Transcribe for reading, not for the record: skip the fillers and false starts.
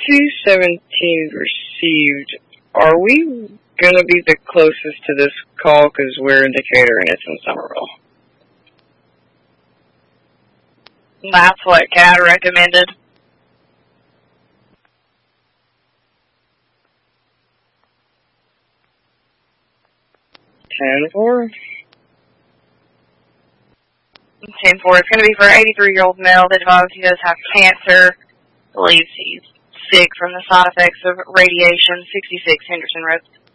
217 received. Are we going to be the closest to this call because we're in Decatur and it's in Somerville? That's what Kat recommended. Ten four. 10-4. It's going to be for an 83-year-old male that advised he does have cancer. Believes he's sick from the side effects of radiation. 66 Henderson Road.